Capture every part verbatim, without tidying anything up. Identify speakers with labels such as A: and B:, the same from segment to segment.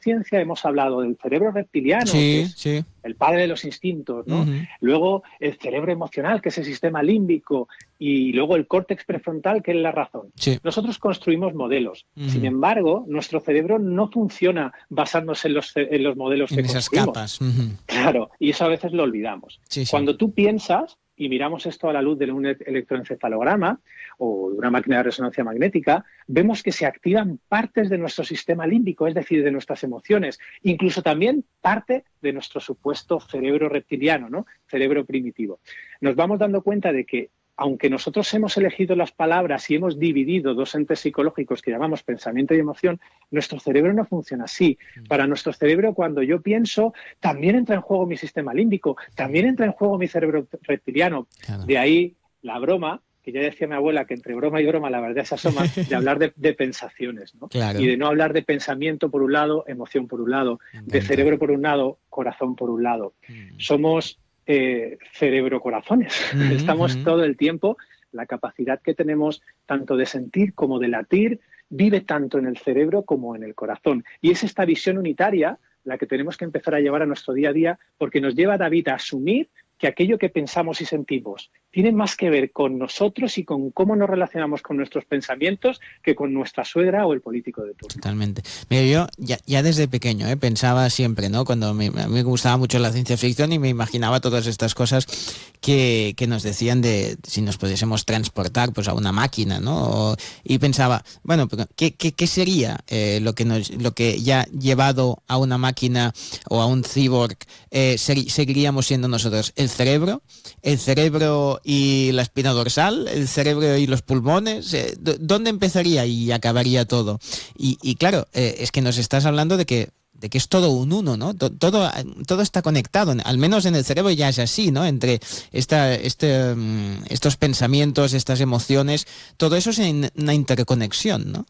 A: neurociencia hemos hablado del cerebro reptiliano,
B: sí,
A: que es
B: sí.
A: el padre de los instintos, ¿no?
B: Uh-huh.
A: Luego el cerebro emocional, que es el sistema límbico, y luego el córtex prefrontal, que es la razón.
B: Sí.
A: Nosotros construimos modelos.
B: Uh-huh.
A: Sin embargo, nuestro cerebro no funciona basándose en los, en los modelos
B: en
A: que
B: esas
A: construimos.
B: capas. Uh-huh.
A: Claro, y eso a veces lo olvidamos.
B: Sí, sí.
A: Cuando tú piensas, y miramos esto a la luz de un electroencefalograma o de una máquina de resonancia magnética, vemos que se activan partes de nuestro sistema límbico, es decir, de nuestras emociones, incluso también parte de nuestro supuesto cerebro reptiliano, ¿no? Cerebro primitivo. Nos vamos dando cuenta de que, aunque nosotros hemos elegido las palabras y hemos dividido dos entes psicológicos que llamamos pensamiento y emoción, nuestro cerebro no funciona así. Para nuestro cerebro, cuando yo pienso, también entra en juego mi sistema límbico, también entra en juego mi cerebro reptiliano. Claro. De ahí la broma, que ya decía mi abuela que entre broma y broma la verdad se asoma, de hablar de, de pensaciones, ¿no?
B: Claro.
A: Y de no hablar de pensamiento por un lado, emoción por un lado, de cerebro por un lado, corazón por un lado. Mm. Somos... Eh, cerebro-corazones. Mm-hmm. Estamos todo el tiempo, la capacidad que tenemos tanto de sentir como de latir vive tanto en el cerebro como en el corazón. Y es esta visión unitaria la que tenemos que empezar a llevar a nuestro día a día, porque nos lleva, David, a asumir que aquello que pensamos y sentimos tiene más que ver con nosotros y con cómo nos relacionamos con nuestros pensamientos que con nuestra suegra o el político de turno.
B: Totalmente. Mira, yo ya, ya desde pequeño ¿eh? pensaba siempre, ¿no? Cuando me, a mí me gustaba mucho la ciencia ficción y me imaginaba todas estas cosas que, que nos decían de si nos pudiésemos transportar pues a una máquina, ¿no? O, y pensaba, bueno, ¿qué, qué, qué sería eh, lo que nos, lo que ya llevado a una máquina o a un cyborg eh, ser, seguiríamos siendo nosotros? ¿El cerebro? ¿El cerebro y la espina dorsal? ¿El cerebro y los pulmones? Eh, ¿Dónde empezaría y acabaría todo? Y, y claro, eh, es que nos estás hablando de que de que es todo un uno, ¿no? Todo, todo está conectado, al menos en el cerebro ya es así, ¿no? Entre esta, este, estos pensamientos, estas emociones, todo eso es una interconexión, ¿no?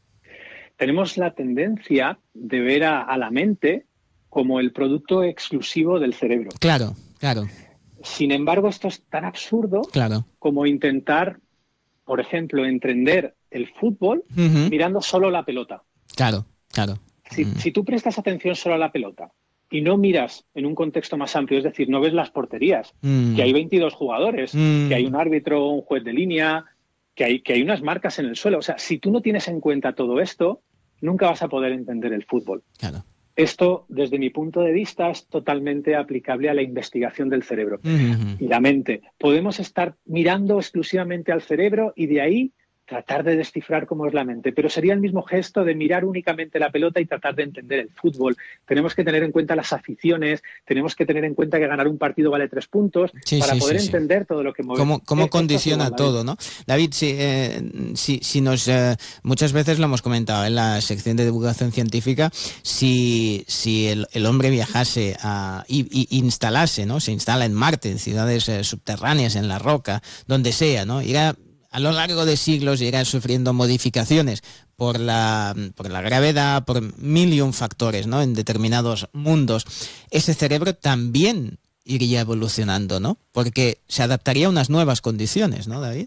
A: Tenemos la tendencia de ver a, a la mente como el producto exclusivo del cerebro.
B: Claro, claro.
A: Sin embargo, esto es tan absurdo
B: claro.
A: como intentar, por ejemplo, entender el fútbol uh-huh. mirando solo la pelota.
B: Claro, claro.
A: Si, uh-huh. si tú prestas atención solo a la pelota y no miras en un contexto más amplio, es decir, no ves las porterías, uh-huh. que hay veintidós jugadores, uh-huh. que hay un árbitro, un juez de línea, que hay, que hay unas marcas en el suelo. O sea, si tú no tienes en cuenta todo esto, nunca vas a poder entender el fútbol.
B: Claro.
A: Esto, desde mi punto de vista, es totalmente aplicable a la investigación del cerebro
B: uh-huh.
A: y la mente. Podemos estar mirando exclusivamente al cerebro y de ahí tratar de descifrar cómo es la mente, pero sería el mismo gesto de mirar únicamente la pelota y tratar de entender el fútbol. Tenemos que tener en cuenta las aficiones, tenemos que tener en cuenta que ganar un partido vale tres puntos
B: sí,
A: para
B: sí,
A: poder
B: sí,
A: entender
B: sí.
A: todo lo que mueve.
B: ¿Cómo, cómo condiciona igual, todo, ¿no? David, si, eh, si, si nos eh, muchas veces lo hemos comentado en la sección de divulgación científica, si, si el, el hombre viajase a, y, y instalase, ¿no? Se instala en Marte, en ciudades eh, subterráneas, en la roca, donde sea, ¿no? Irá a lo largo de siglos irán sufriendo modificaciones por la, por la gravedad, por mil y un factores, ¿no? En determinados mundos. Ese cerebro también iría evolucionando, ¿no? Porque se adaptaría a unas nuevas condiciones, ¿no, David?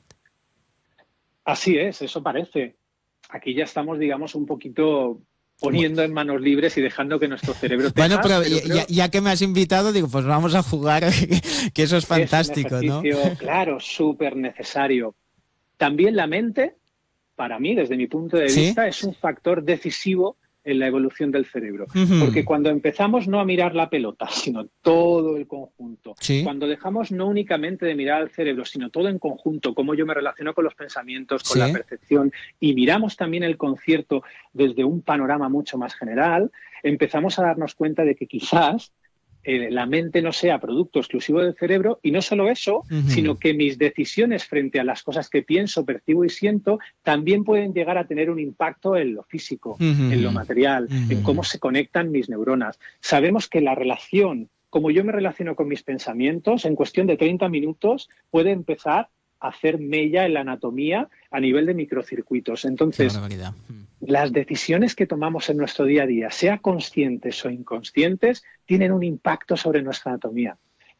A: Así es, eso parece. Aquí ya estamos, digamos, un poquito poniendo en manos libres y dejando que nuestro cerebro teja.
B: Bueno, pero,
A: pero
B: ya,
A: creo...
B: ya que me has invitado, digo, pues vamos a jugar, que eso es fantástico,
A: es un ejercicio,
B: ¿no?
A: Claro, súper necesario. También la mente, para mí, desde mi punto de
B: ¿Sí?
A: vista, es un factor decisivo en la evolución del cerebro.
B: Uh-huh.
A: Porque cuando empezamos no a mirar la pelota, sino todo el conjunto,
B: ¿Sí?
A: cuando dejamos no únicamente de mirar al cerebro, sino todo en conjunto, cómo yo me relaciono con los pensamientos, con
B: ¿Sí?
A: la percepción, y miramos también el concierto desde un panorama mucho más general, empezamos a darnos cuenta de que quizás Eh, la mente no sea producto exclusivo del cerebro y no solo eso, uh-huh. sino que mis decisiones frente a las cosas que pienso, percibo y siento también pueden llegar a tener un impacto en lo físico, uh-huh. en lo material, uh-huh. en cómo se conectan mis neuronas. Sabemos que la relación, como yo me relaciono con mis pensamientos, en cuestión de treinta minutos puede empezar a hacer mella en la anatomía a nivel de microcircuitos. Entonces, las decisiones que tomamos en nuestro día a día, sea conscientes o inconscientes, tienen un impacto sobre nuestra anatomía.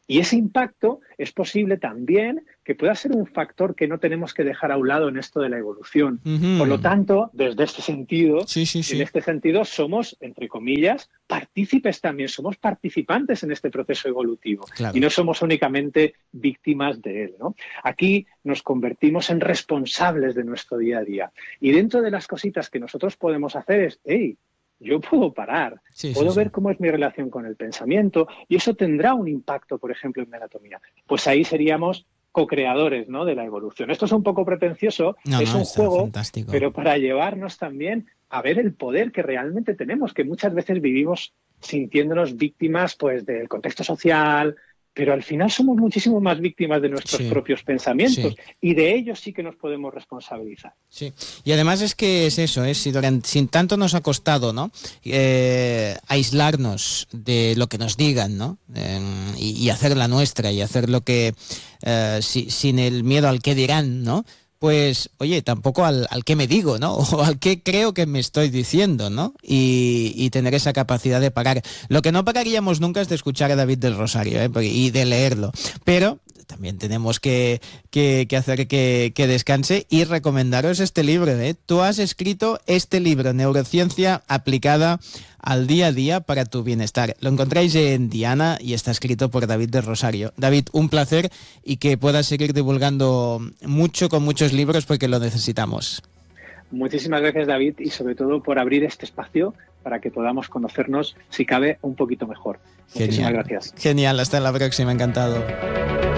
A: Y ese impacto es posible también que pueda ser un factor que no tenemos que dejar a un lado en esto de la evolución. Uh-huh. Por lo tanto, desde este sentido,
B: sí, sí, sí.
A: en este sentido somos, entre comillas, partícipes también, somos participantes en este proceso evolutivo. Claro. Y no somos únicamente víctimas de él, ¿no? Aquí nos convertimos en responsables de nuestro día a día. Y dentro de las cositas que nosotros podemos hacer es, hey, yo puedo parar, sí, puedo sí, ver sí. cómo es mi relación con el pensamiento y eso tendrá un impacto, por ejemplo, en mi anatomía. Pues ahí seríamos co-creadores, ¿no?, de la evolución. Esto es un poco pretencioso,
B: no,
A: es
B: no,
A: un juego,
B: fantástico.
A: Pero para llevarnos también a ver el poder que realmente tenemos, que muchas veces vivimos sintiéndonos víctimas pues del contexto social, pero al final somos muchísimo más víctimas de nuestros sí, propios pensamientos sí. y de ellos sí que nos podemos responsabilizar.
B: Sí, y además es que es eso, ¿eh? si, durante, si tanto nos ha costado, ¿no?, eh, aislarnos de lo que nos digan, ¿no?, eh, y, y hacer la nuestra y hacer lo que, eh, si, sin el miedo al qué dirán, ¿no?, pues, oye, tampoco al, al qué me digo, ¿no? O al qué creo que me estoy diciendo, ¿no? Y, y tener esa capacidad de parar. Lo que no pararíamos nunca es de escuchar a David del Rosario, ¿eh? Y de leerlo. Pero también tenemos que, que, que hacer que, que descanse y recomendaros este libro, ¿eh? Tú has escrito este libro, Neurociencia aplicada al día a día para tu bienestar. Lo encontráis en Diana y está escrito por David del Rosario. David, un placer y que puedas seguir divulgando mucho con muchos libros porque lo necesitamos.
A: Muchísimas gracias, David, y sobre todo por abrir este espacio para que podamos conocernos, si cabe, un poquito mejor. Muchísimas
B: Genial.
A: gracias.
B: Genial, hasta la próxima, encantado.